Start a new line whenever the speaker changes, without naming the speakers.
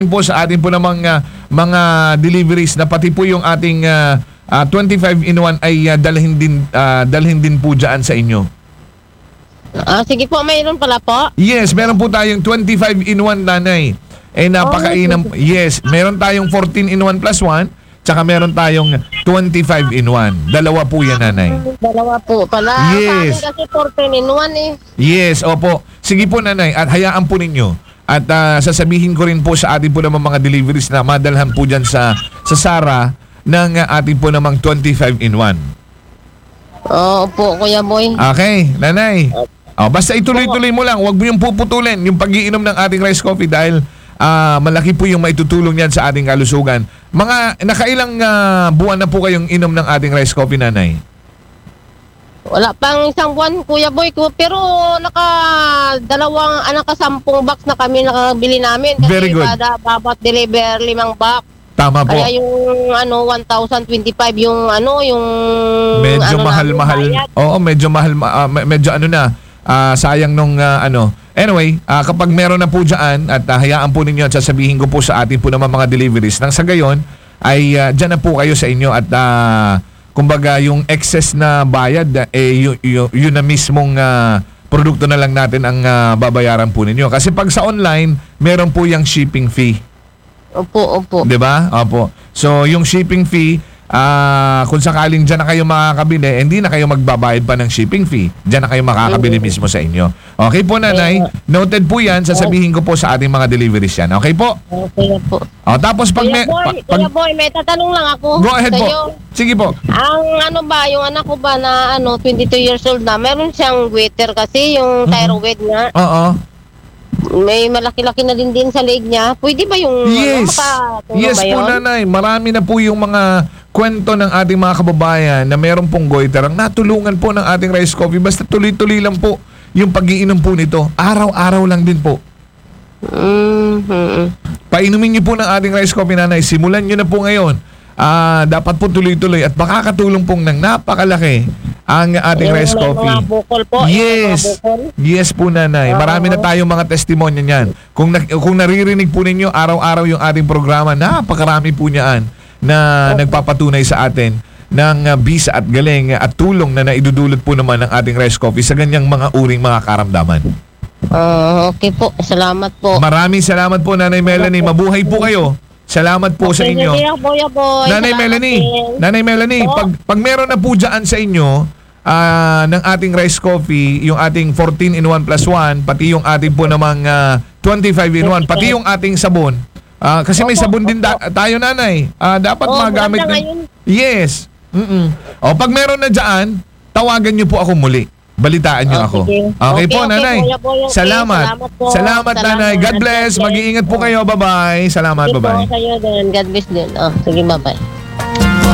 po sa ating po namang mga deliveries na pati po yung ating 25 in 1 ay dalhin din po dyan sa inyo.
Sige po, mayroon pala po.
Yes, meron po tayong 25 in 1, nanay. Napakainam. Yes, meron tayong 14 in 1 plus 1, tsaka meron tayong 25 in 1. Dalawa po yan, nanay.
Dalawa po pala.
Yes.
Sa akin kasi 14 in 1 eh.
Yes, opo. Sige po, nanay, at hayaan po ninyo. At sasabihin ko rin po sa ating po namang mga deliveries na madalhan po dyan sa Sara ng ating po namang 25 in 1.
Oo po, Kuya Boy.
Okay, nanay. Basta ituloy-tuloy mo lang. Huwag mo yung puputulin yung pag-iinom ng ating rice coffee dahil malaki po yung maitutulong yan sa ating kalusugan. Nakailang buwan na po kayong inom ng ating rice coffee, nanay?
Wala pang isang buwan, Kuya Boy ko. Pero naka-10 box na kami nakabili namin. Kasi
Very good.
Bawat deliver 5 box.
Tama po.
Kaya yung 1,025 yung
Medyo
namin
mahal-mahal.
bayad.
Oo, medyo mahal. Medyo sayang nung Anyway, kapag meron na po dyan at hayaan po ninyo at sasabihin ko po sa ating po naman mga deliveries nang sa gayon ay dyan na po kayo sa inyo at kumbaga yung excess na bayad yun na mismong produkto na lang natin ang babayaran po ninyo. Kasi pag sa online, meron po yung shipping fee.
Opo.
'Di ba? Opo. So, yung shipping fee, kung sakaling diyan na kayo makakabili, hindi na kayo magbabayad pa ng shipping fee. Diyan na kayo makakabili mismo sa inyo. Okay po, nanay. Noted po 'yan. Sasabihin ko po sa ating mga deliveries 'yan. Okay po?
Okay po.
Tapos pag
Kuya Boy, may tatanong lang ako.
Go ahead
sa'yo.
po. Sige po.
Ang yung anak ko ba na 22 years old na, meron siyang goiter kasi yung thyroid niya.
Oo.
May malaki-laki na din sa leg niya. Pwede ba yung
Yes. Yes
ba
po,
yun?
nanay. Marami na po yung mga kwento ng ating mga kababayan na meron pong goiter ang natulungan po ng ating rice coffee. Basta tuloy-tuloy lang po yung pag-iinom po nito. Araw-araw lang din po. Painumin niyo po ng ating rice coffee, nanay. Simulan niyo na po ngayon. Dapat po tuloy-tuloy at makakatulong pong ng napakalaki ang ating rice coffee.
Mga bukol po.
Yes. Yes po, nanay. Marami na tayong mga testimonya niyan. Kung naririnig po ninyo araw-araw yung ating programa, napakarami po niyaan na nagpapatunay sa atin ng bisa at galing at tulong na naidudulot po naman ng ating rice coffee sa ganyang mga uring mga karamdaman.
Okay po. Salamat po.
Maraming salamat po, Nanay Melanie. Mabuhay po kayo. Salamat po sa inyo.
Kuya Boy.
Nanay Melanie, pag meron na po dyan sa inyo ng ating rice coffee, yung ating 14 in 1 plus 1, pati yung ating po namang 25 in 1, pati yung ating sabon. Kasi may sabon din tayo, nanay. Dapat magamit din. Yes. Pag meron na dyan, tawagan niyo po ako muli. Balitaan niyo ako. Okay po, nanay. Salamat. Salamat, nanay. God bless. Mag-iingat po kayo. Bye-bye. Salamat, bye-bye.
God bless din. Sige, bye-bye.